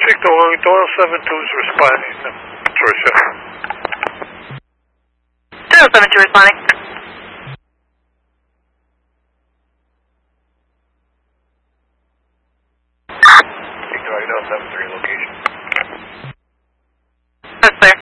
Victor Wellington, 272 is responding. Patricia. 272 responding. Victor Wellington, 73 location. That's clear.